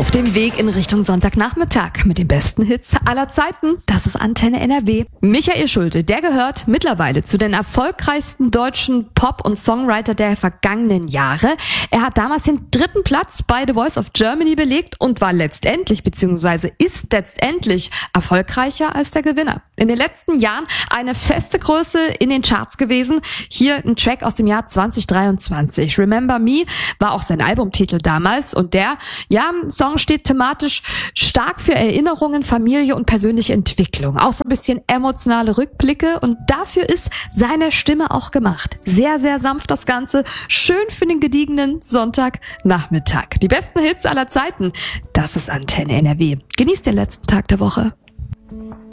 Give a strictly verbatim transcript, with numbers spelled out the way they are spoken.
Auf dem Weg in Richtung Sonntagnachmittag mit den besten Hits aller Zeiten. Das ist Antenne N R W. Michael Schulte, der gehört mittlerweile zu den erfolgreichsten deutschen Pop- und Songwriter der vergangenen Jahre. Er hat damals den dritten Platz bei The Voice of Germany belegt und war letztendlich bzw. ist letztendlich erfolgreicher als der Gewinner. In den letzten Jahren eine feste Größe in den Charts gewesen. Hier ein Track aus dem Jahr zwanzig dreiundzwanzig. Remember Me war auch sein Albumtitel damals und der, ja, Song steht thematisch stark für Erinnerungen, Familie und persönliche Entwicklung. Auch so ein bisschen emotionale Rückblicke und dafür ist seine Stimme auch gemacht. Sehr, sehr sanft das Ganze. Schön für den gediegenen Sonntagnachmittag. Die besten Hits aller Zeiten. Das ist Antenne N R W. Genießt den letzten Tag der Woche.